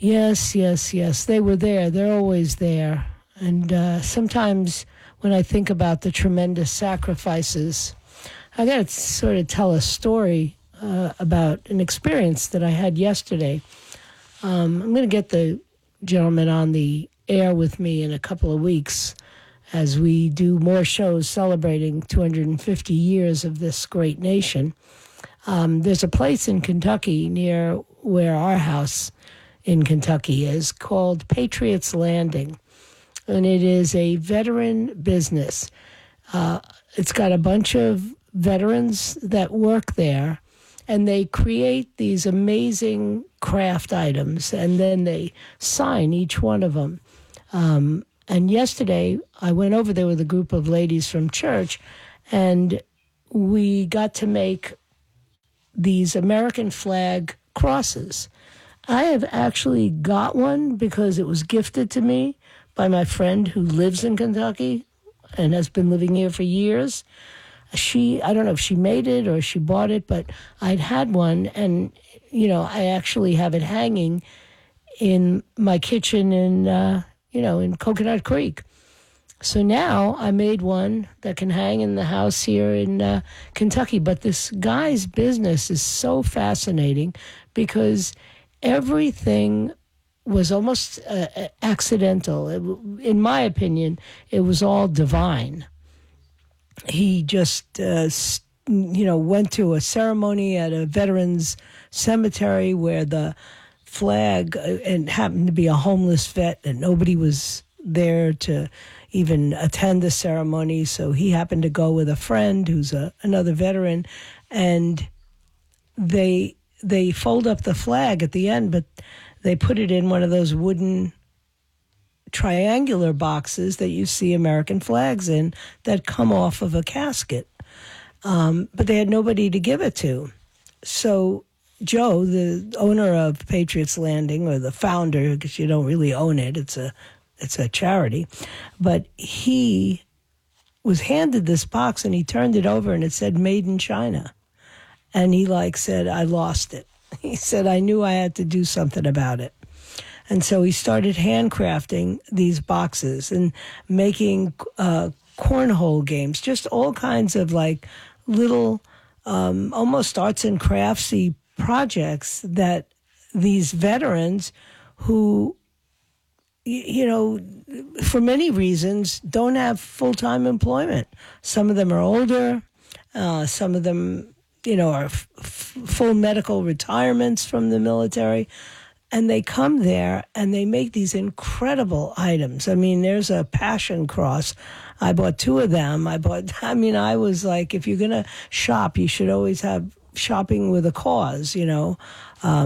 Yes, yes, yes. They were there. They're always there. And sometimes when I think about the tremendous sacrifices, I got to sort of tell a story about an experience that I had yesterday. I'm going to get the gentleman on the air with me in a couple of weeks as we do more shows celebrating 250 years of this great nation. There's a place in Kentucky near where our house in Kentucky is called Patriots Landing, and it is a veteran business. It's got a bunch of veterans that work there, and they create these amazing craft items, and then they sign each one of them. And yesterday, I went over there with a group of ladies from church, and we got to make these American flag crosses. I have actually got one because it was gifted to me by my friend who lives in Kentucky and has been living here for years. I don't know if she made it or she bought it, but I'd had one, and, I actually have it hanging in my kitchen in Coconut Creek. So now I made one that can hang in the house here in Kentucky. But this guy's business is so fascinating because everything was almost accidental. In my opinion, it was all divine. He just, went to a ceremony at a veterans cemetery where the flag, and happened to be a homeless vet, and nobody was there to even attend the ceremony. So he happened to go with a friend who's another veteran, and they fold up the flag at the end, but they put it in one of those wooden triangular boxes that you see American flags in that come off of a casket. But they had nobody to give it to. So Joe, the owner of Patriots Landing, or the founder, because you don't really own it, it's a charity, but he was handed this box and he turned it over and it said "Made in China." And he said, "I lost it." He said, "I knew I had to do something about it." And so he started handcrafting these boxes and making cornhole games, just all kinds of little almost arts and craftsy projects that these veterans who, for many reasons, don't have full-time employment. Some of them are older. Some of them, are full medical retirements from the military. And they come there and they make these incredible items. I mean, there's a passion cross. I bought two of them. I was like, if you're going to shop, you should always have shopping with a cause,